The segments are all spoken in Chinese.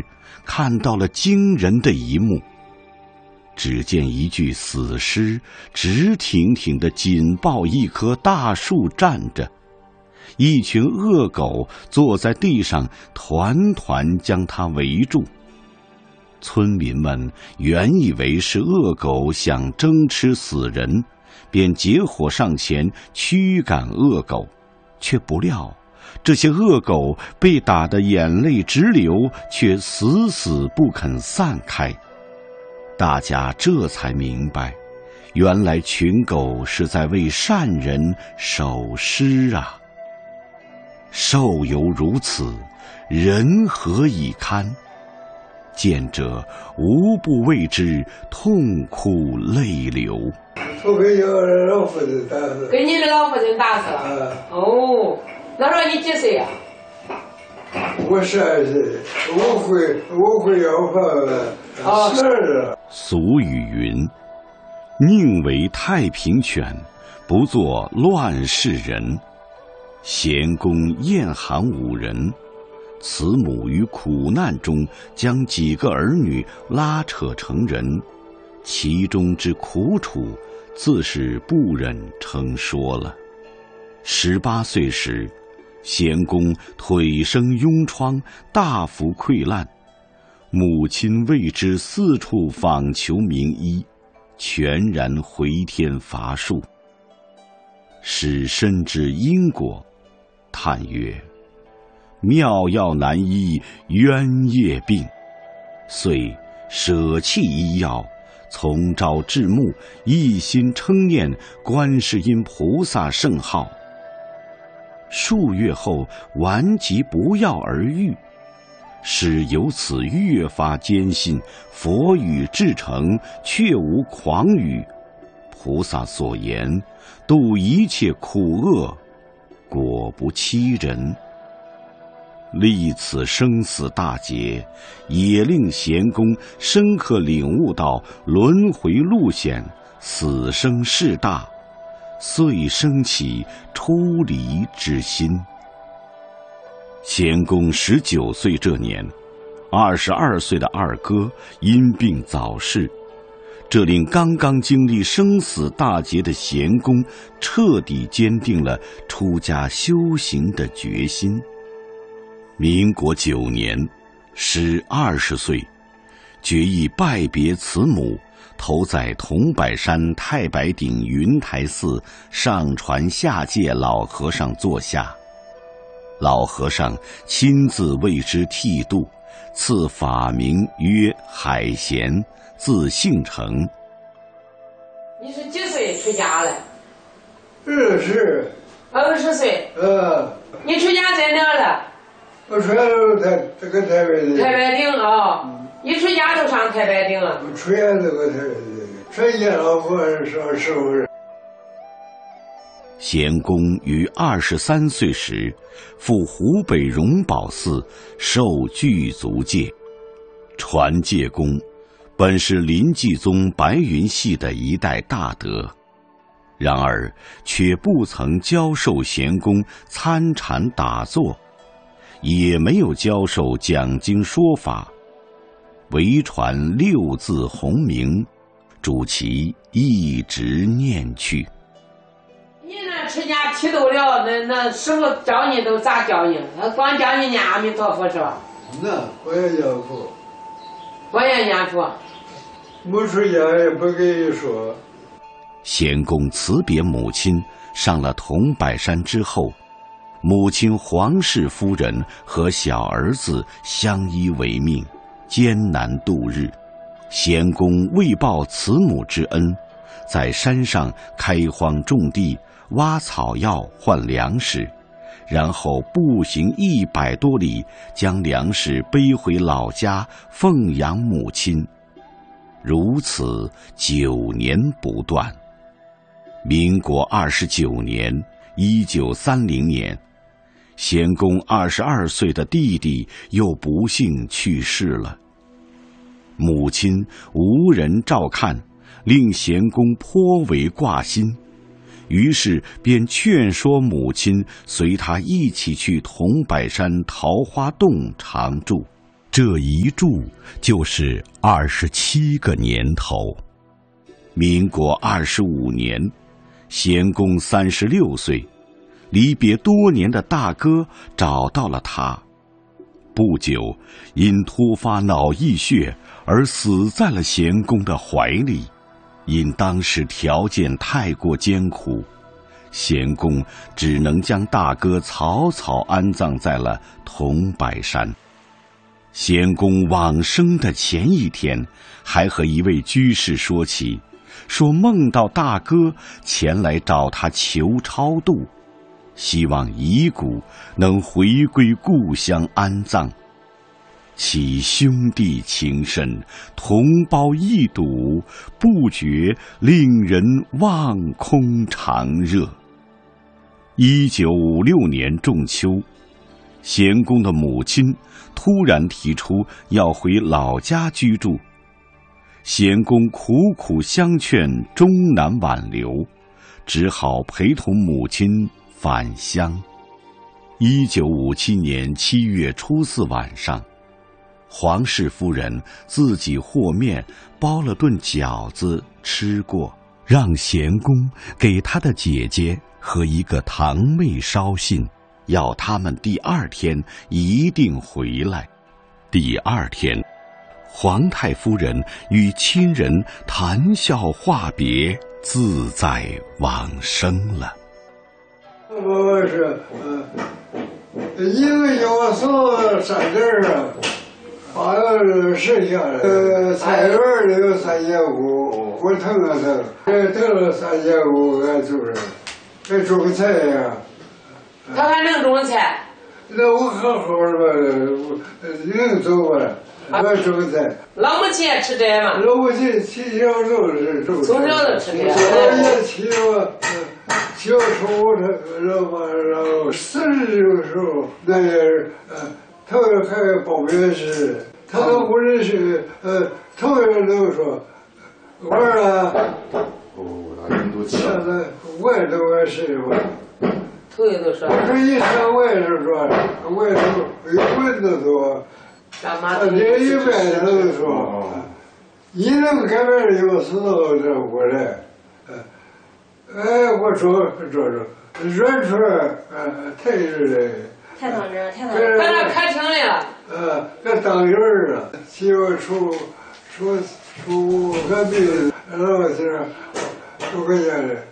看到了惊人的一幕。只见一具死尸直挺挺地紧抱一棵大树站着，一群恶狗坐在地上团团将它围住。村民们原以为是恶狗想争吃死人，便结伙上前驱赶恶狗，却不料这些恶狗被打得眼泪直流，却死死不肯散开。大家这才明白，原来群狗是在为善人守尸啊！兽犹如此，人何以堪？见者无不为之痛哭泪流。 我给老夫人打死。 给你的老夫人打死了。哦，那时候你几岁呀？ 我12岁，我会要饭12。 俗语云：宁为太平犬，不做乱世人。贤公晏寒5人，慈母于苦难中将几个儿女拉扯成人，其中之苦楚，自是不忍称说了。18岁时，贤公腿生痈疮，大幅溃烂，母亲为之四处访求名医，全然回天乏术。使深知因果，叹曰：妙药难医冤业病，遂舍弃医药，从朝至暮，一心称念观世音菩萨圣号。数月后，顽疾不药而愈，使由此越发坚信佛语至诚，确无诳语。菩萨所言，度一切苦厄，果不欺人。历此生死大劫，也令贤公深刻领悟到轮回路险，死生事大，遂生起出离之心。贤公19岁这年，22岁的二哥因病早逝，这令刚刚经历生死大劫的贤公彻底坚定了出家修行的决心。民国9年，时20岁，决意拜别慈母，投在桐柏山太白顶云台寺上传下界老和尚座下。老和尚亲自为之剃度，赐法名曰海贤，字姓成。 你是几岁出家了 20 岁。你出家在哪了？ 我出家这个太白顶。 太白顶啊！你出家都上太白顶了？ 我出家这个太白顶，出家老和尚师傅。 贤公于23岁时，赴湖北荣宝寺受具足戒。传戒公本是临济宗白云系的一代大德，然而却不曾教授贤公参禅打坐，也没有教授讲经说法，唯传6字洪名，主其一直念去。 你那出家剃度了，那师傅教你都咋教你？光教你念阿弥陀佛是吧？ 那我也念佛。 我也念佛。 没出家也不给说。 贤公辞别母亲，上了桐柏山之后，母亲黄氏夫人和小儿子相依为命，艰难度日。贤公为报慈母之恩，在山上开荒种地，挖草药换粮食，然后步行100多里，将粮食背回老家奉养母亲。如此9年不断。民国29年，1930年，贤公22岁的弟弟又不幸去世了。母亲无人照看，令贤公颇为挂心，于是便劝说母亲随他一起去桐柏山桃花洞常住， 这一住就是27个年头。民国25年，贤公36岁，离别多年的大哥找到了他。不久，因突发脑溢血而死在了贤公的怀里。因当时条件太过艰苦，贤公只能将大哥草草安葬在了桐柏山。贤公往生的前一天，还和一位居士说起，说梦到大哥前来找他求超度，希望遗骨能回归故乡安葬。其兄弟情深，同胞一睹，不觉令人望空长热。1956年仲秋，贤公的母亲突然提出要回老家居住，贤公苦苦相劝，终难挽留，只好陪同母亲返乡。1957年7月初4晚上，黄氏夫人自己和面包了顿饺子吃过，让贤公给他的姐姐和一个堂妹捎信，要他们第2天一定回来。第2天，皇太夫人与亲人谈笑话别，自在往生了。 我是一个要送3件啊，把剩下的菜园里有3500，我腾了腾了3500，俺就是该种个菜呀。 他还能种菜？ 那我好好的，能走吧？俺种个菜。 老母亲也吃这吗？ 老母亲从小就是种。从小就吃这。 我也骑了，小时候然后40的时候，那也是头一开报名时，他都不认识，头一个都说玩了。现在外头也是吧。 头一都说。 我说一上外头说，外头有蚊子多，这一外头说，你能改变有时候这过来，我说软出来，太热了。 太当真，太当真。咱俩开庭来了。 搁当院了，7月初个病，然后是5块钱的，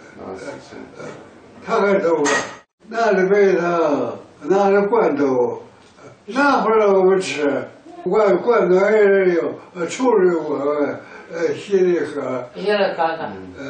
他还走了，拿着白糖，拿着罐头，拿回来我们吃，罐头还是有，处理我，稀里喝。 稀里喝喝。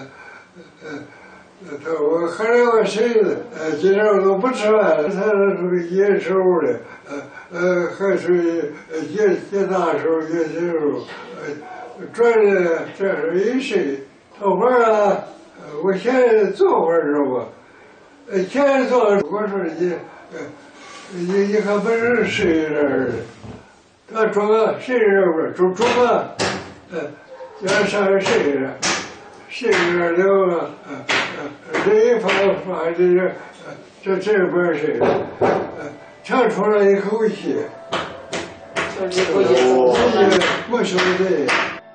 我后来我婶子，今天我都不吃饭了，他属于野手的，还属于接大手、接小手，转的这是一谁？头发啊，我现在做会儿知道不？现在做，我说你还不是谁人？他装个谁人不？装个，叫上谁人？谁人了？这一发这边是，长出来一口气，没说对。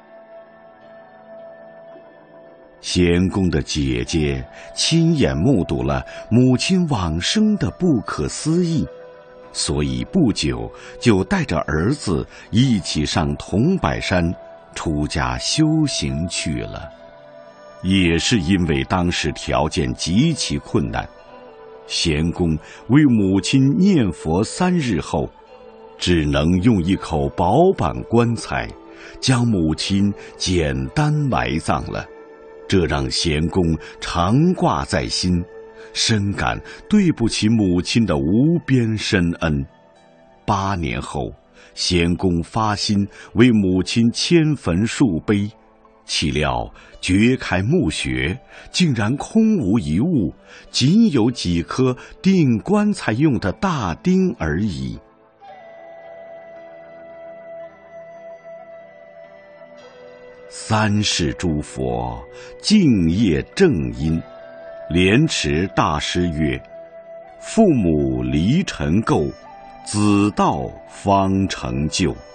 贤公的姐姐亲眼目睹了母亲往生的不可思议，所以不久就带着儿子一起上桐柏山出家修行去了。也是因为当时条件极其困难，贤公为母亲念佛3日后，只能用一口薄板棺材将母亲简单埋葬了。这让贤公常挂在心，深感对不起母亲的无边深恩。8年后，贤公发心为母亲迁坟树碑，岂料掘开墓穴，竟然空无一物，仅有几颗钉棺材用的大钉而已。3世诸佛敬业正因，莲池大师曰：父母离尘垢， 子道方成就。